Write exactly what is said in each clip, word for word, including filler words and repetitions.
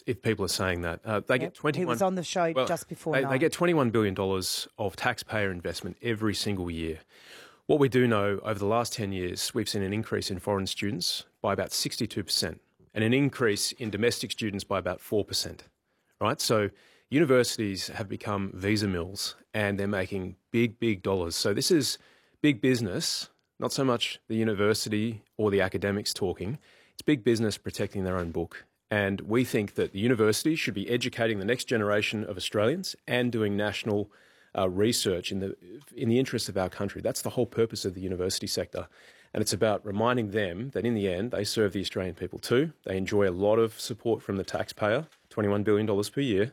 if people are saying that. Uh, they yep. get twenty-one. He was on the show well, just before they, nine. They get twenty-one billion dollars of taxpayer investment every single year. What we do know, over the last ten years, we've seen an increase in foreign students by about sixty-two percent and an increase in domestic students by about four percent, right? So universities have become visa mills and they're making big, big dollars. So this is big business, not so much the university or the academics talking. It's big business protecting their own book. And we think that the university should be educating the next generation of Australians and doing national uh, research in the in the interest of our country. That's the whole purpose of the university sector. And it's about reminding them that in the end, they serve the Australian people too. They enjoy a lot of support from the taxpayer, twenty-one billion dollars per year,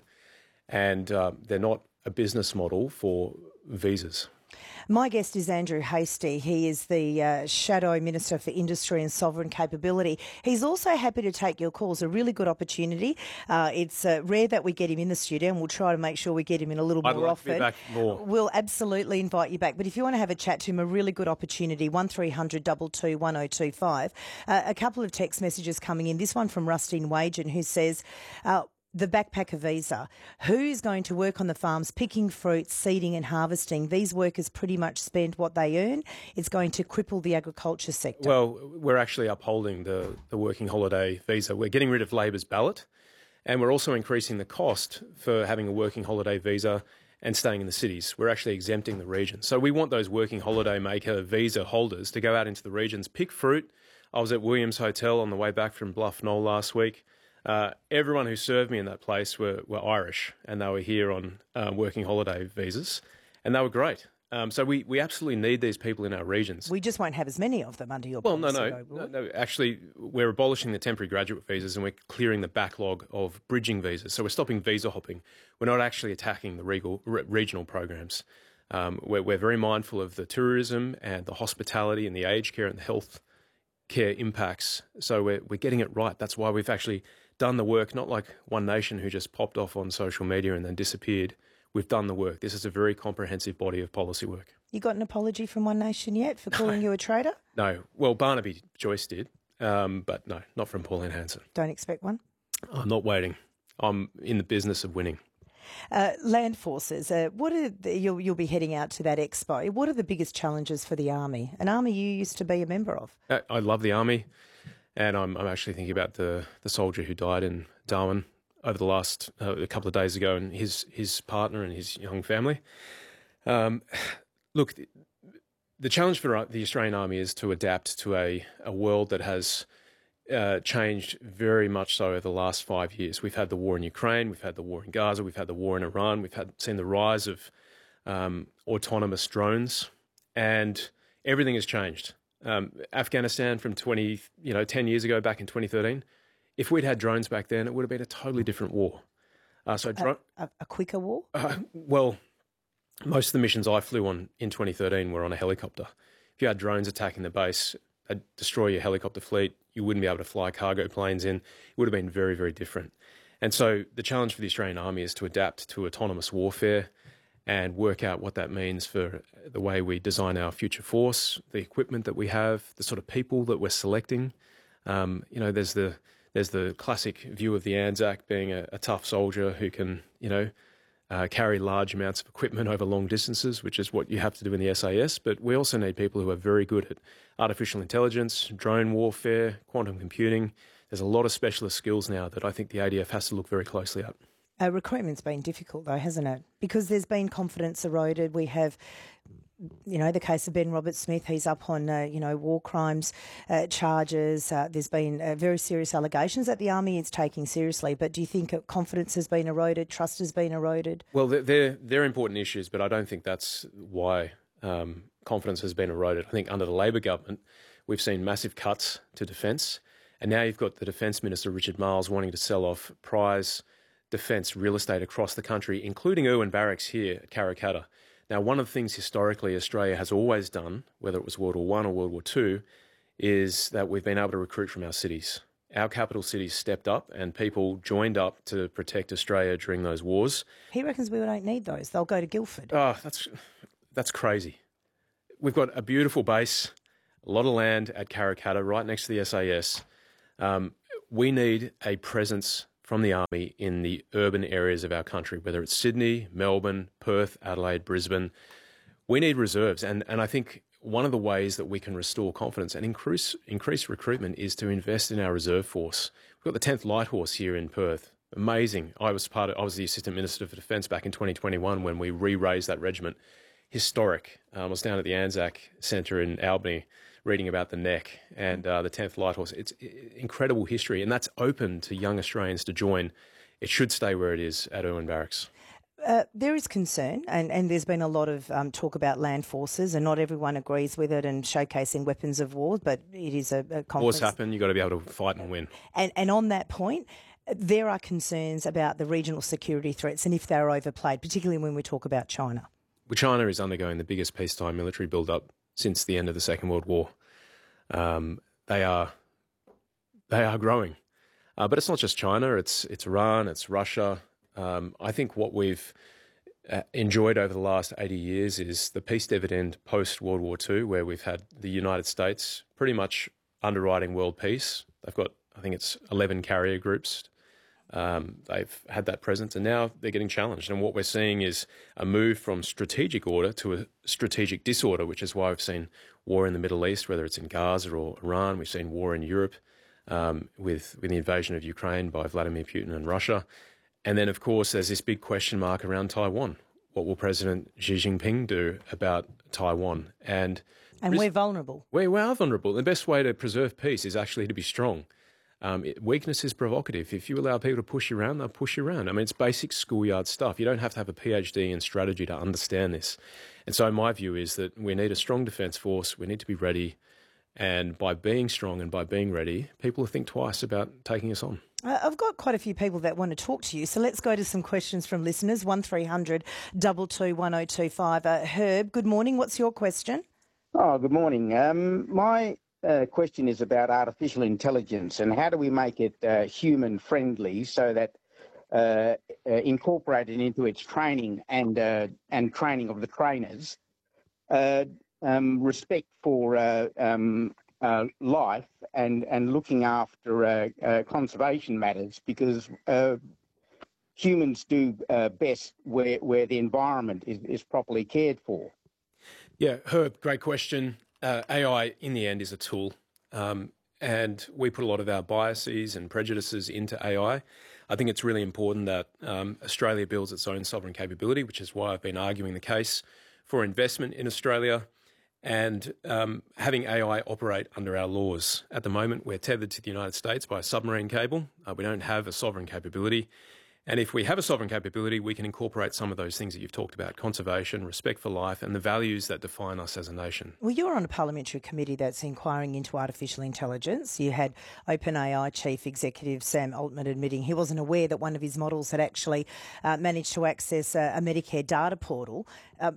and uh, they're not a business model for visas. My guest is Andrew Hastie. He is the uh, Shadow Minister for Industry and Sovereign Capability. He's also happy to take your calls, a really good opportunity. Uh, it's uh, rare that we get him in the studio, and we'll try to make sure we get him in a little I'd more like often. To be back more. We'll absolutely invite you back. But if you want to have a chat to him, a really good opportunity, one three hundred two two one oh two five. Uh, a couple of text messages coming in. This one from Rustin Wagen, who says, uh, the backpacker visa. Who's going to work on the farms picking fruits, seeding and harvesting? These workers pretty much spend what they earn. It's going to cripple the agriculture sector. Well, we're actually upholding the, the working holiday visa. We're getting rid of Labor's ballot, and we're also increasing the cost for having a working holiday visa and staying in the cities. We're actually exempting the region. So we want those working holiday maker visa holders to go out into the regions, pick fruit. I was at Williams Hotel on the way back from Bluff Knoll last week. Uh, everyone who served me in that place were, were Irish, and they were here on uh, working holiday visas, and they were great. Um, so we, we absolutely need these people in our regions. We just won't have as many of them under your well, policy. Well, no, though, no, no. Actually, we're abolishing the temporary graduate visas and we're clearing the backlog of bridging visas. So we're stopping visa hopping. We're not actually attacking the regal, re- regional programs. Um, we're, we're very mindful of the tourism and the hospitality and the aged care and the health care impacts. So we're, we're getting it right. That's why we've actually done the work, not like One Nation who just popped off on social media and then disappeared. We've done the work. This is a very comprehensive body of policy work. You got an apology from One Nation yet for calling you a traitor? No. Well, Barnaby Joyce did, um, but no, not from Pauline Hanson. Don't expect one? I'm not waiting. I'm in the business of winning. Uh, Land Forces, uh, what are the, you'll, you'll be heading out to that expo. What are the biggest challenges for the Army? An Army you used to be a member of. I, I love the Army. And I'm, I'm actually thinking about the, the soldier who died in Darwin over the last uh, a couple of days ago, and his his partner and his young family. Um, look, the, the challenge for the Australian Army is to adapt to a, a world that has uh, changed very much so over the last five years. We've had the war in Ukraine, we've had the war in Gaza, we've had the war in Iran, we've had seen the rise of um, autonomous drones, and everything has changed. Um, Afghanistan from twenty, you know, ten years ago, back in twenty thirteen, if we'd had drones back then, it would have been a totally different war. Uh, so, dro- a, a quicker war? Uh, well, most of the missions I flew on in twenty thirteen were on a helicopter. If you had drones attacking the base, they'd destroy your helicopter fleet. You wouldn't be able to fly cargo planes in. It would have been very, very different. And so, the challenge for the Australian Army is to adapt to autonomous warfare and work out what that means for the way we design our future force, the equipment that we have, the sort of people that we're selecting. Um, you know, there's the there's the classic view of the Anzac being a, a tough soldier who can, you know, uh, carry large amounts of equipment over long distances, which is what you have to do in the S A S. But we also need people who are very good at artificial intelligence, drone warfare, quantum computing. There's a lot of specialist skills now that I think the A D F has to look very closely at. Uh, recruitment's been difficult, though, hasn't it? Because there's been confidence eroded. We have, you know, the case of Ben Roberts-Smith. He's up on, uh, you know, war crimes uh, charges. Uh, there's been uh, very serious allegations that the Army is taking seriously. But do you think confidence has been eroded, trust has been eroded? Well, they're, they're important issues, but I don't think that's why um, confidence has been eroded. I think under the Labor government, we've seen massive cuts to defence. And now you've got the Defence Minister, Richard Marles, wanting to sell off prize defence real estate across the country, including Irwin Barracks here at Karrakatta. Now, one of the things historically Australia has always done, whether it was World War One or World War Two, is that we've been able to recruit from our cities. Our capital cities stepped up and people joined up to protect Australia during those wars. He reckons we don't need those. They'll go to Guildford. Oh, that's, that's crazy. We've got a beautiful base, a lot of land at Karrakatta, right next to the S A S. Um, we need a presence from the Army in the urban areas of our country, whether it's Sydney, Melbourne, Perth, Adelaide, Brisbane. We need reserves. And, and I think one of the ways that we can restore confidence and increase, increase recruitment is to invest in our reserve force. We've got the tenth Light Horse here in Perth. Amazing. I was part of, I was the Assistant Minister for Defence back in twenty twenty-one when we re-raised that regiment. Historic. Um, I was down at the Anzac Centre in Albany reading about the N E C and uh, the tenth Light Horse. It's incredible history, and that's open to young Australians to join. It should stay where it is at Irwin Barracks. Uh, there is concern, and, and there's been a lot of um, talk about land forces, and not everyone agrees with it and showcasing weapons of war, but it is a, a conference. Wars happen, you've got to be able to fight and win. And, and on that point, there are concerns about the regional security threats and if they're overplayed, particularly when we talk about China. Well, China is undergoing the biggest peacetime military build-up since the end of the Second World War. Um, they are they are growing. Uh, but it's not just China, it's it's Iran, it's Russia. Um, I think what we've uh, enjoyed over the last eighty years is the peace dividend post-World War Two, where we've had the United States pretty much underwriting world peace. They've got, I think it's eleven carrier groups. Um, they've had that presence, and now they're getting challenged. And what we're seeing is a move from strategic order to a strategic disorder, which is why we've seen war in the Middle East, whether it's in Gaza or Iran. We've seen war in Europe um, with, with the invasion of Ukraine by Vladimir Putin and Russia. And then, of course, there's this big question mark around Taiwan. What will President Xi Jinping do about Taiwan? And, and we're vulnerable. We, we are vulnerable. The best way to preserve peace is actually to be strong. Um, it, weakness is provocative. If you allow people to push you around, they'll push you around. I mean, it's basic schoolyard stuff. You don't have to have a PhD in strategy to understand this. And so my view is that we need a strong defence force. We need to be ready. And by being strong and by being ready, people will think twice about taking us on. Uh, I've got quite a few people that want to talk to you, so let's go to some questions from listeners. one three hundred two two one oh two five. Uh, Herb, good morning. What's your question? Oh, good morning. Um, my uh, question is about artificial intelligence and how do we make it uh, human-friendly so that uh, uh, incorporated into its training and uh, and training of the trainers, uh, um, respect for uh, um, uh, life and, and looking after uh, uh, conservation matters, because uh, humans do uh, best where, where the environment is, is properly cared for. Yeah, Herb, great question. Uh, A I, in the end, is a tool, um, and we put a lot of our biases and prejudices into A I. I think it's really important that um, Australia builds its own sovereign capability, which is why I've been arguing the case for investment in Australia and um, having A I operate under our laws. At the moment, we're tethered to the United States by a submarine cable. Uh, we don't have a sovereign capability. And if we have a sovereign capability, we can incorporate some of those things that you've talked about: conservation, respect for life, and the values that define us as a nation. Well, you're on a parliamentary committee that's inquiring into artificial intelligence. You had OpenAI Chief Executive Sam Altman admitting he wasn't aware that one of his models had actually uh, managed to access a, a Medicare data portal. Uh,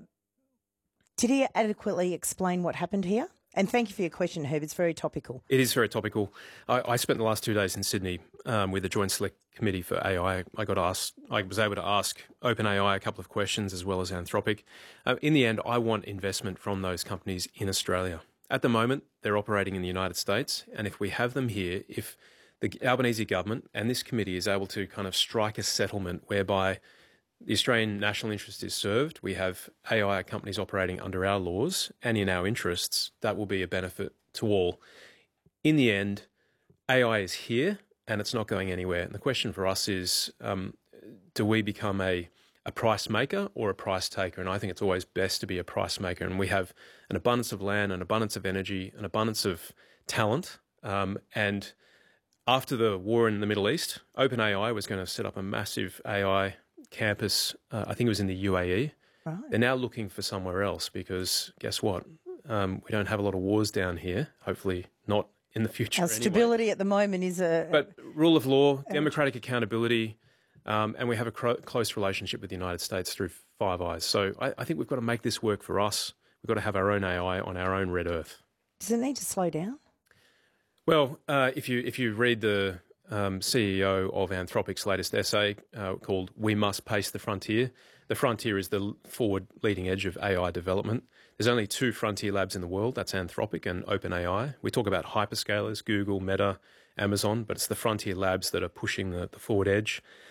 did he adequately explain what happened here? And thank you for your question, Herb. It's very topical. It is very topical. I, I spent the last two days in Sydney um, with the Joint Select Committee for A I. I got asked, I was able to ask OpenAI a couple of questions as well as Anthropic. Uh, in the end, I want investment from those companies in Australia. At the moment, they're operating in the United States, and if we have them here, if the Albanese government and this committee is able to kind of strike a settlement whereby the Australian national interest is served, we have A I companies operating under our laws and in our interests, that will be a benefit to all. In the end, A I is here and it's not going anywhere. And the question for us is, um, do we become a, a price maker or a price taker? And I think it's always best to be a price maker. And we have an abundance of land, an abundance of energy, an abundance of talent. Um, and after the war in the Middle East, OpenAI was going to set up a massive A I campus, uh, I think it was in the U A E. Right. They're now looking for somewhere else because guess what? Um, we don't have a lot of wars down here, hopefully not in the future. Our anyway. Stability at the moment is a... But rule of law, democratic accountability, um, and we have a cro- close relationship with the United States through Five Eyes. So I, I think we've got to make this work for us. We've got to have our own A I on our own red earth. Does it need to slow down? Well, uh, if you if you read the um, C E O of Anthropic's latest essay uh, called "We Must Pace the Frontier." The frontier is the forward leading edge of A I development. There's only two frontier labs in the world, that's Anthropic and OpenAI. We talk about hyperscalers, Google, Meta, Amazon, but it's the frontier labs that are pushing the, the forward edge.